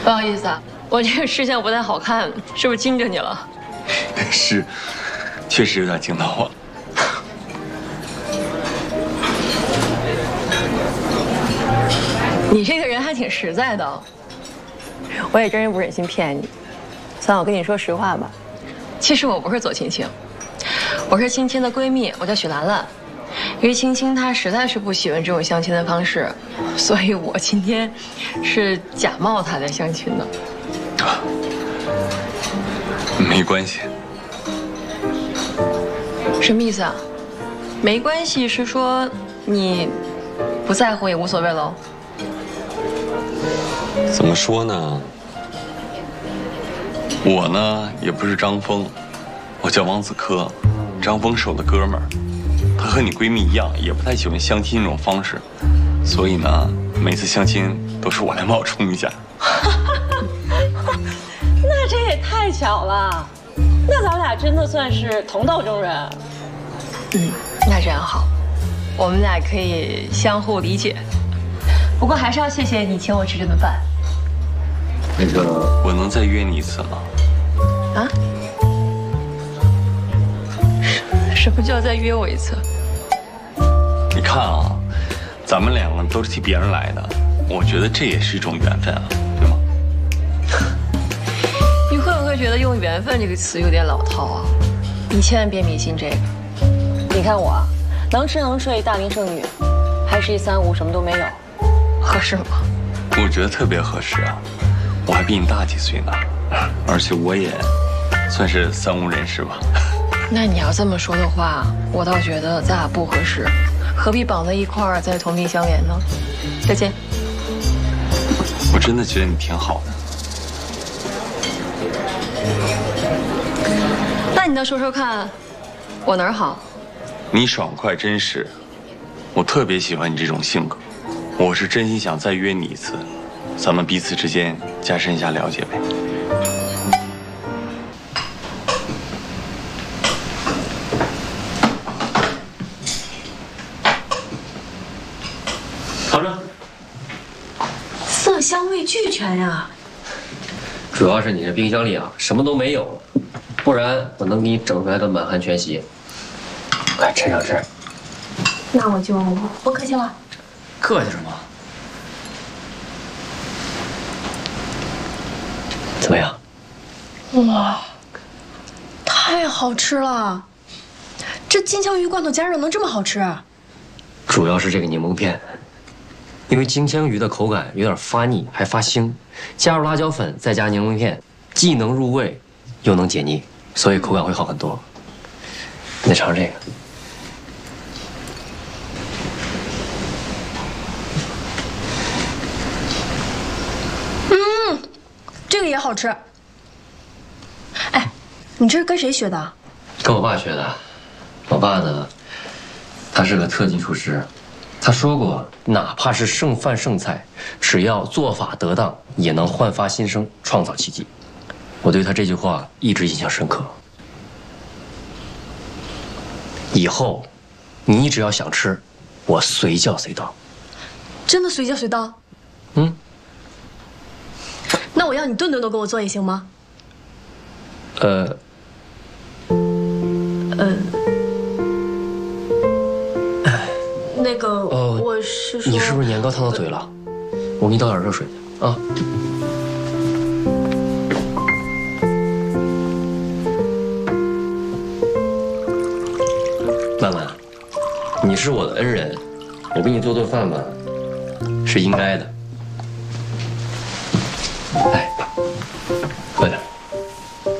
不好意思啊，我这个视线不太好看，是不是惊着你了？ 是，确实有点惊到我。 你这个人还挺实在的哦，我也真是不忍心骗你。算了，我跟你说实话吧，其实我不是左青青，我是青青的闺蜜，我叫许兰兰。因为青青她实在是不喜欢这种相亲的方式，所以我今天是假冒她来相亲的。 没关系。 什么意思啊？没关系是说你不在乎也无所谓喽？ 怎么说呢？我呢也不是张峰，我叫王子科，张峰是我的哥们儿。她和你闺蜜一样，也不太喜欢相亲这种方式，所以呢，每次相亲都是我来冒充一下。 那这也太巧了，那咱们俩真的算是同道中人。那这样好，我们俩可以相互理解。不过还是要谢谢你请我吃这顿饭。 那个，我能再约你一次吗？ 啊？什么叫再约我一次？ 你看啊，咱们两个都是替别人来的，我觉得这也是一种缘分啊，对吗？ 你会不会觉得用“缘分”这个词有点老套啊？你千万别迷信这个。你看我，能吃能睡，大龄剩女，还是135，什么都没有，合适吗？ 我觉得特别合适啊，我还比你大几岁呢，而且我也算是3无人士吧。 那你要这么说的话，我倒觉得咱俩不合适，何必绑在一块儿再同病相怜呢？再见。 我真的觉得你挺好的。 那你倒说说看，我哪儿好？ 你爽快真实，我特别喜欢你这种性格。我是真心想再约你一次，咱们彼此之间加深一下了解呗。 好着， 色香味俱全呀。 主要是你这冰箱里啊什么都没有，不然我能给你整出来个满汉全席。快吃上吃。 那我就不客气了。 客气什么？怎么样？ 哇，太好吃了！这金枪鱼罐头加热能这么好吃？ 主要是这个柠檬片，因为金枪鱼的口感有点发腻，还发腥，加入辣椒粉再加柠檬片，既能入味，又能解腻，所以口感会好很多。你再尝尝这个。 这个也好吃。哎，你这是跟谁学的？ 跟我爸学的。我爸呢，他是个特级厨师，他说过，哪怕是剩饭剩菜，只要做法得当，也能焕发新生，创造奇迹。我对他这句话一直印象深刻。以后，你只要想吃，我随叫随到。 真的随叫随到？ 嗯。 那我要你顿顿都给我做也行吗？那个，我是说， 你是不是年糕烫到嘴了？我给你倒点热水去啊。曼曼，你是我的恩人，我给你做顿饭吧，是应该的。来。